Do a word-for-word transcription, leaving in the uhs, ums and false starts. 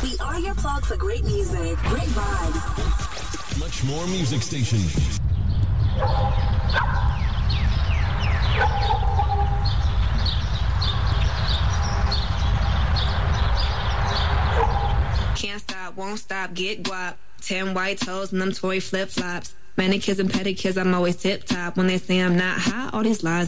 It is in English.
We are your plug for great music, great vibes. Much more music station. Can't stop, won't stop, get guap. Ten white toes and them Tory flip-flops. Manicures and pedicures, I'm always tip-top. When they say I'm not hot, all these lies